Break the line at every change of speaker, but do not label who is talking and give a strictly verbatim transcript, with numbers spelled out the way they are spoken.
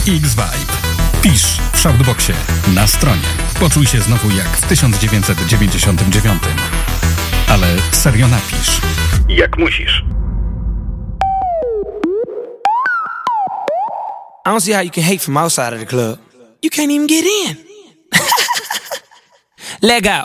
X-Vibe. Pisz w Shoutboxie na stronie. Poczuj się znowu jak w tysiąc dziewięćset dziewięćdziesiątym dziewiątym. Ale serio napisz. Jak musisz.
I don't see how you can hate from outside of the club. You can't even get in. Leg out.